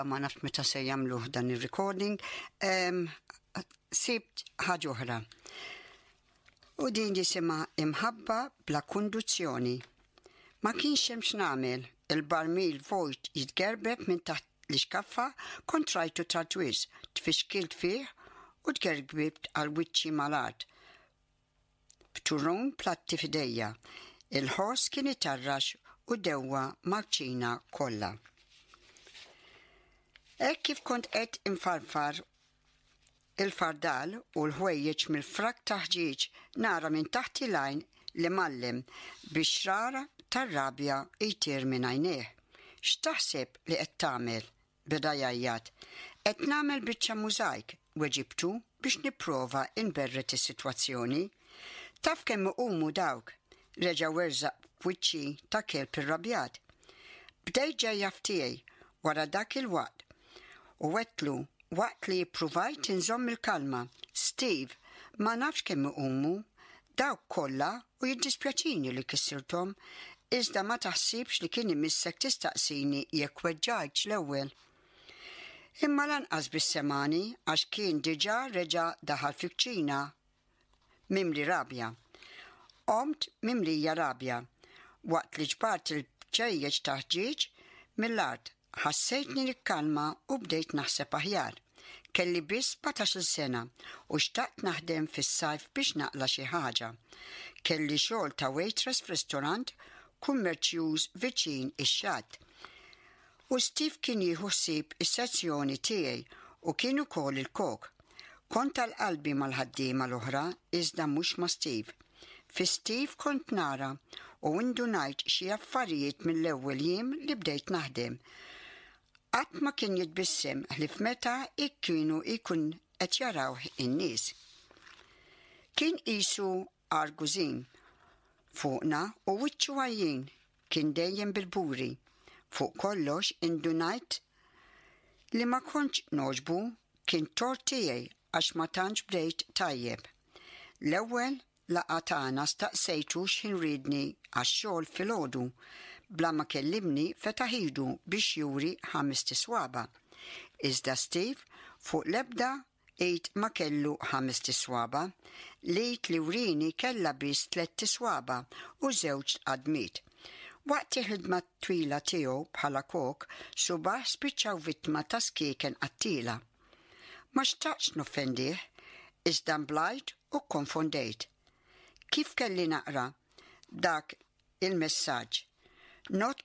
ma nafx meta se jagħmluh dan ir-recording, sibt ħaġa oħra. U din jisimha imħabba bla kunduzzjoni. Ma kienx hemm x'nagħmel, il-barmil vojt jitgerbeb minn taħt l-iskaffa kont rajtu tartwiż, tfixkilt fih u tgerbibt għal wiċċi mal-art. B'turun platti f'idejja, il-ħoss kien itarrax u dewwa marċina kollha. Hekk kif kont qed infarfar il-fardal u l-ħwejjeġ mill-frak taħġiġ nara minn taħt il-għajn li mallem biex rara tar-rabja jtir minn għajnejh. X'taħseb li qed tagħmel? Beda jgħajjat. Qed nagħmel biċċa mużajk weġibtu biex nipprova inberret is-sitwazzjoni. Taf kemm iqumu dawk, reġa' werzaq f'wiċċi ta' kelb irrabjat. Bdejt ġejja f'tiegħi wara dak il-waqt u wettlu waqt li jippruvajt inżomm il-kalma. Steve, ma nafx kemm iqumu dawk kollha u jiddispjaċini li kissirthom, iżda ma taħsibx li kien imissek tistaqsini jekk weġġajtx l-ewwel. Imma lanqas bis-semani għax kien diġà reġa' daħal fi-kċina mimli rabja. Qomt mimlija rabja, waqt li ġbart il-ċejjeġ taħġiġ mill-art, ħassejtni nikkalma u bdejt naħseb aħjar. Kelli biss 17 sena u xtaqt naħdem fis-sajf biex naqla xi ħaġa. Kelli xogħol ta' waitress f'ristorant kummerċjuż viċin ix-xatt. U Steve kien jieħu ħsieb is-sezzjoni tiegħi u kien ukoll il-kok. Kont tal-qalbi mal-ħaddiema l-oħra iżda mhux ma' Steve. Fi Steve kont nara u indunajt xi affarijiet mill-ewwel jiem li bdejt naħdem. Qatt ma kien jitbissem li f'meta kienu jkun qed jarawh in-nies. Kien qisu argużin fuqna u wiċċu għajjin kien dejjem bil-buri. Fuq kollox indunajt li ma kontx noġbu kien tort tiegħi għax ma tantx bdejt tajjeb. L-ewwel laqgħa tagħna staqsejtu x'inridni għax-xogħol filgħodu bla ma kellimni fetaħidu biex juri 5 tiswaba. Iżda Steve fuq l-ebda qid ma kellu 5 tiswaba, li wrini kellha biss 3 tiswaba u 2 qadmiet. Waqt il-ħidma twila tiegħu bħala kok, subaħ spiċċaw vittma ta' skieken qattila. Ma xtaqx noffendih, iżda mblajt u konfondejt. Kif kelli naqra dak il-messaġġ? Not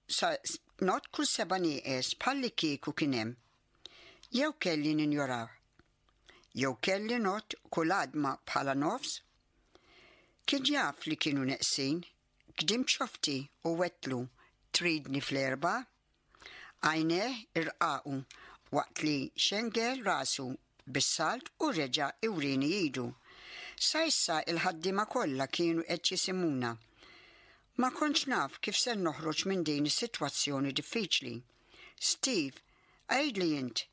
kull seba' nieqes bħalli kieku kien hemm. Jew kelli ninjoraw. Jew kelli not kull għadma bħala nofs. Kien jaf li kienu neqsin, kdim xofti u wettlu tridni fl-erba'. Għajneh irqaqu waqt li xengel rasu bis-salt u reġa' iwrini jidu. Sa issa il-ħaddiema kollha kienu qed jisimuna. Ma kontx naf kif se noħroġ minn din is-sitwazzjoni diffiċli. Steve, għidli int,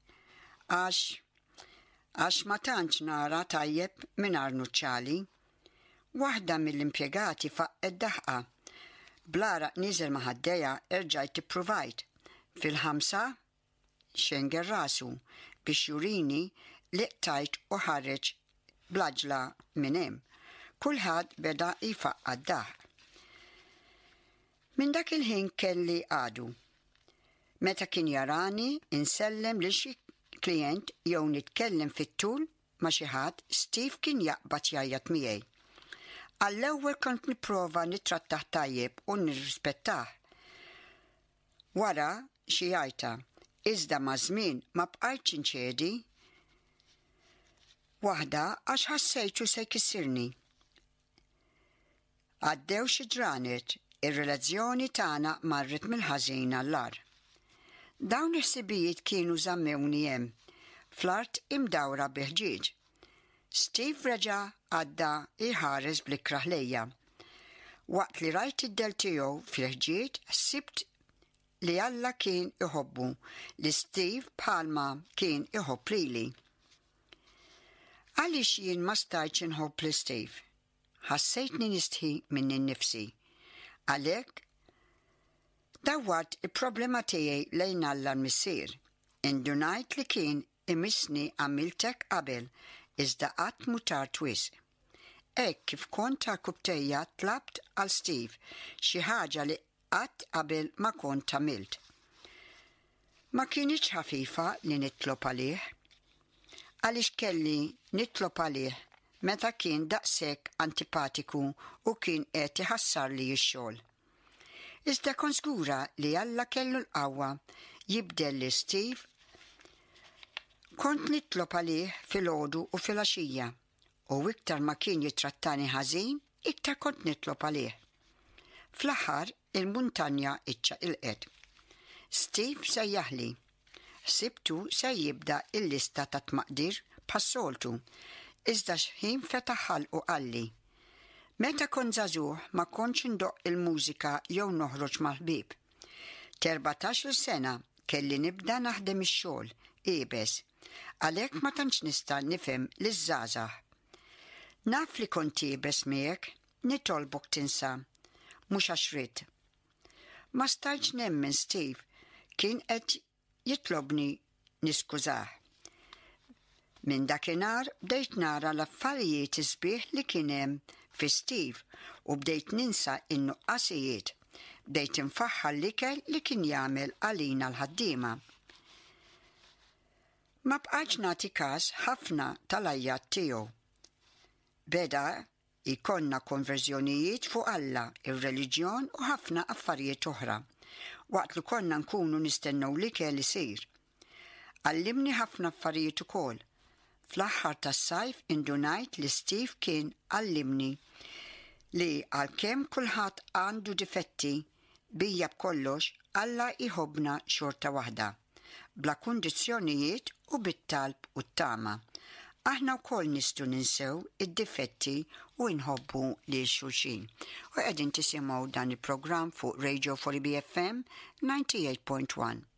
għax ma tantx nara tajjeb mingħajr nuċċali. Waħda mill-impjegati faqqet daħqa. Blara niżel ma' ħaddejja erġajt tippruvajt. Fil-5 xengel rasu biex jurini li qtajt u ħareġ blaġla minn hemm. Kulħadd beda jfaqqad daħq. Minn dak il-ħin kelli għadu. Meta kien jarani insellem lil xi klient jew nitkellem fit-tul ma' xi ħadd, Steve kien jaqbad jgħajjat miegħi. Għall-ewwel kont nipprova nittrattah tajjeb u nirrispettah. Wara xi jgħajta, iżda ma' żmien ma bqajtx inċedi. Waħda għax ħassejtu se jkissirni. Għaddew xi ġranet, ir-relazzjoni tagħna marret mill-ħażin għall-ar. Dawn il-ħsibijiet kienu żammewni hemm, fl-art imdawra biħġieġ. Steve reġa' għadda iħares bl-ikraħ lejja. Waqt li rajt id-del tiegħu fil-ħġieġ, ħsibt li Alla kien iħobbu li Steve bħalma kien iħobb lili. Għaliex jien ma stajtx inħobb li Steve? Ħassejtni nistħi minn innifsi. Għalhekk dawwart il-problema tiegħi lejn Alla l-missier. Indunajt li kien imisni għamiltek qabel, iżda qatt mutar twis. Hekk kif kont tal-kubtejja tlabt għal Steve xi ħaġa li qatt qabel ma kont għamilt. Ma kienx ħafifa li nitlob għalih, għaliex kelli nitlob għalih meta kien daqshekk antipatiku u kien qed iħassar li x-xogħol. Iżda kon żgura li Alla kellu l-qawwa jibdel li Steve. Kont nitlob għalih filgħodu u filgħaxija, u iktar ma kien jitrattani ħażin, iktar kont nitlob għalih. Fl-aħħar il-muntanja iċċaqilqet. Steve sejjaħli. Sibtu se jibda il-lista ta' tmaqdir bħas-soltu, iżda x'ħin fetaħ ħalqu qalli. Meta kont żagħżugħ ma kontx indoqq il-mużika jew noħroġ mal-ħbieb. 14 sena kelli nibda naħdem ix-xogħol qiebes, għalhekk ma tantx nista' nifhem liż-żgħażagħ. Naf li kont qiebes miegħek, nitolbok tinsa, mhux għax rid. Ma stajtx nemmen Steve kien qed jitlobni niskużah. Minn dakinhar bdejt nara l-affarijiet isbieħ li kien hemm fi Steve u bdejt ninsa in-nuqqasijiet. Bdejt infaħħar l-ikel li kien jagħmel għalina l-ħaddiema. Ma bqajtx nagħti każ ħafna tal-ajjat tiegħu. Beda jkollna konverżjonijiet fuq Alla, ir-reliġjon u ħafna affarijiet oħra. Waqt li konna nkunu nistennew l-ikel isir. Għallimni ħafna affarijiet ukoll. Fl-aħħar tas-sajf indunajt li Steve kien għallimni li għalkemm kulħadd għandu difetti bija b'kollox Alla jħobbna xorta waħda, bla kundizzjonijiet u bit-talb u t-tama. Aħna wkoll nistgħu ninsew id-difetti u nħobbu lil xulxin. U qegħdin tisimgħu dan il-programm fuq Radio 4 BFM 98.1.